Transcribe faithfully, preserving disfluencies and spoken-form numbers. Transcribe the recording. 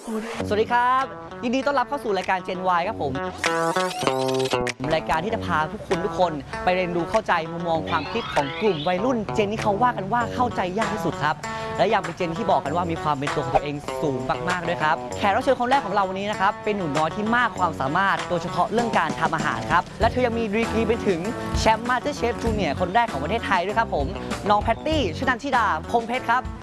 สวัสดีครับยินดีต้อนรับเข้าสู่รายการ Gen Y ครับผมรายการที่จะพาทุกคนทุกคนไปเรียนรู้เข้าใจมุมมองความคิดของกลุ่มวัยรุ่นเจนที่เขาว่ากันว่าเข้าใจยากที่สุดครับและยังเป็นเจนที่บอกกันว่ามีความเป็นตัวของตัวเองสูงมากๆด้วยครับแขกรับเชิญคนแรกของเราวันนี้นะครับเป็นหนูน้อยที่มากความสามารถโดยเฉพาะเรื่องการทำอาหารครับและเธอยังมีดีกรีเป็นถึงแชมป์มาสเตอร์เชฟจูเนียร์คนแรกของประเทศไทยด้วยครับผมน้องแพตตี้ชนันทิดาพงเพชรครับ